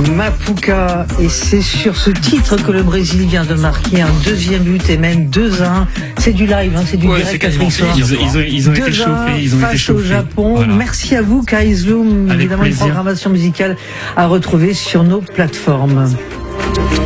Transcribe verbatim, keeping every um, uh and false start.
Mapuka, et c'est sur ce titre que le Brésil vient de marquer un deuxième but et même deux à un. C'est du live, hein, c'est du ouais, direct. Patrick Soir. Ils, ils, ont, ils ont été chauffés, ils ont face été chauffés. au Japon. Voilà. Merci à vous, Kaizoum. Avec Évidemment, plaisir. une programmation musicale à retrouver sur nos plateformes.